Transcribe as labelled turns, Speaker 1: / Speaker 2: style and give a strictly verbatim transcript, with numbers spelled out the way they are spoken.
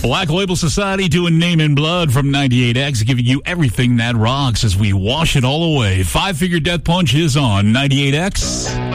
Speaker 1: Black Label Society doing Name in Blood from ninety-eight X, giving you everything that rocks as we wash it all away. Five Finger Death Punch is on ninety-eight X.